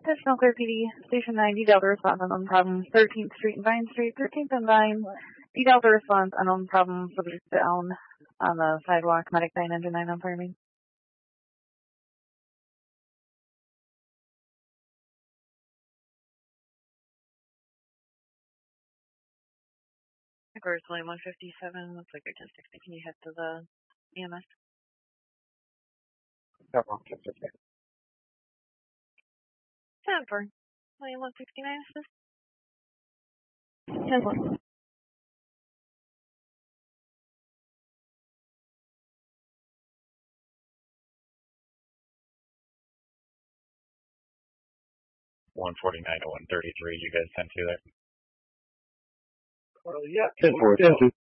This is Montclair PD, Station 9, D Delta response unknown problem, 13th Street and Vine Street, 13th and Vine, D Delta response unknown problem, subject down on the sidewalk, medic 9 engine 9 on fire main. Course line 157, looks like you're 1060. Can you head to the EMS? No, 1060. 10 for line 169, assist. 10 for. 149 to 133, you guys sent to there? Well, yeah. 10-4.